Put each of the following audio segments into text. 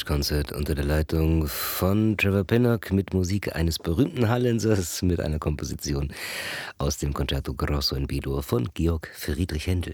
Konzert unter der Leitung von Trevor Pinnock mit Musik eines berühmten Hallensers mit einer Komposition aus dem Concerto Grosso in B-Dur von Georg Friedrich Händel.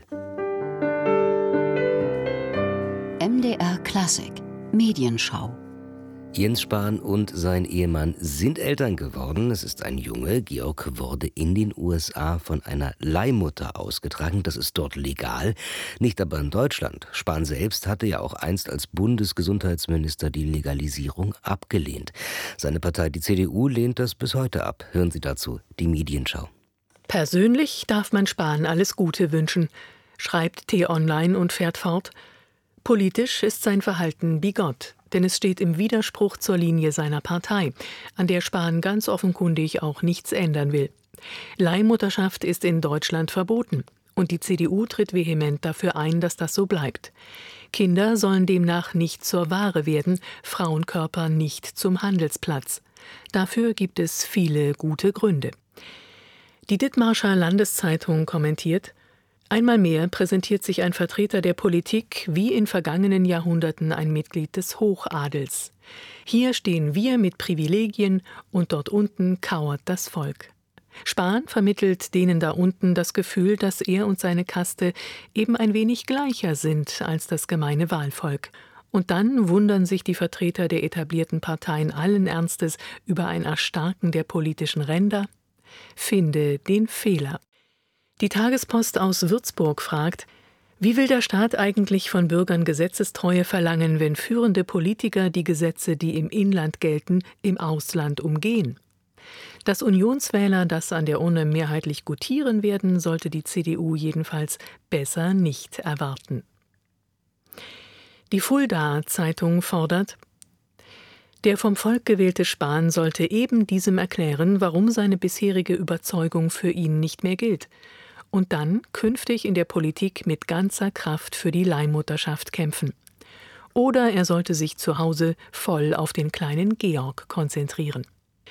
MDR Klassik Medienschau. Jens Spahn und sein Ehemann sind Eltern geworden. Es ist ein Junge. Georg wurde in den USA von einer Leihmutter ausgetragen. Das ist dort legal, nicht aber in Deutschland. Spahn selbst hatte ja auch einst als Bundesgesundheitsminister die Legalisierung abgelehnt. Seine Partei, die CDU, lehnt das bis heute ab. Hören Sie dazu die Medienschau. Persönlich darf man Spahn alles Gute wünschen, schreibt T-Online und fährt fort. Politisch ist sein Verhalten bigott, denn es steht im Widerspruch zur Linie seiner Partei, an der Spahn ganz offenkundig auch nichts ändern will. Leihmutterschaft ist in Deutschland verboten und die CDU tritt vehement dafür ein, dass das so bleibt. Kinder sollen demnach nicht zur Ware werden, Frauenkörper nicht zum Handelsplatz. Dafür gibt es viele gute Gründe. Die Dithmarscher Landeszeitung kommentiert: Einmal mehr präsentiert sich ein Vertreter der Politik wie in vergangenen Jahrhunderten ein Mitglied des Hochadels. Hier stehen wir mit Privilegien und dort unten kauert das Volk. Spahn vermittelt denen da unten das Gefühl, dass er und seine Kaste eben ein wenig gleicher sind als das gemeine Wahlvolk. Und dann wundern sich die Vertreter der etablierten Parteien allen Ernstes über ein Erstarken der politischen Ränder. Finde den Fehler. Die Tagespost aus Würzburg fragt: Wie will der Staat eigentlich von Bürgern Gesetzestreue verlangen, wenn führende Politiker die Gesetze, die im Inland gelten, im Ausland umgehen? Dass Unionswähler das an der Urne mehrheitlich gutieren werden, sollte die CDU jedenfalls besser nicht erwarten. Die Fulda-Zeitung fordert: Der vom Volk gewählte Spahn sollte eben diesem erklären, warum seine bisherige Überzeugung für ihn nicht mehr gilt. Und dann künftig in der Politik mit ganzer Kraft für die Leihmutterschaft kämpfen. Oder er sollte sich zu Hause voll auf den kleinen Georg konzentrieren.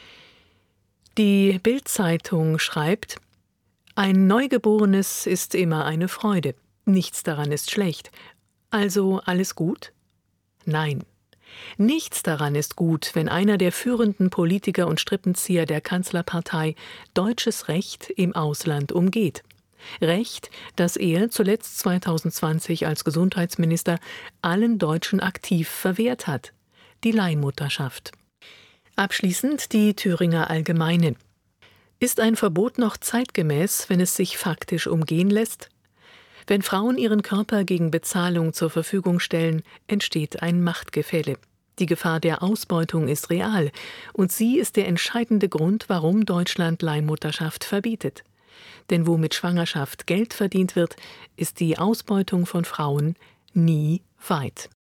Die Bild-Zeitung schreibt: Ein Neugeborenes ist immer eine Freude. Nichts daran ist schlecht. Also alles gut? Nein. Nichts daran ist gut, wenn einer der führenden Politiker und Strippenzieher der Kanzlerpartei deutsches Recht im Ausland umgeht. Recht, das er zuletzt 2020 als Gesundheitsminister allen Deutschen aktiv verwehrt hat: die Leihmutterschaft. Abschließend die Thüringer Allgemeine. Ist ein Verbot noch zeitgemäß, wenn es sich faktisch umgehen lässt? Wenn Frauen ihren Körper gegen Bezahlung zur Verfügung stellen, entsteht ein Machtgefälle. Die Gefahr der Ausbeutung ist real und sie ist der entscheidende Grund, warum Deutschland Leihmutterschaft verbietet. Denn wo mit Schwangerschaft Geld verdient wird, ist die Ausbeutung von Frauen nie weit.